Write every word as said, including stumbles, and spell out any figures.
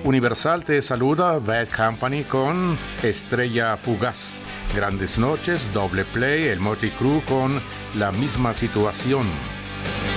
Universal te saluda, Bad Company con Estrella Fugaz. Grandes Noches, Doble Play, el Motley Crue con La Misma Situación.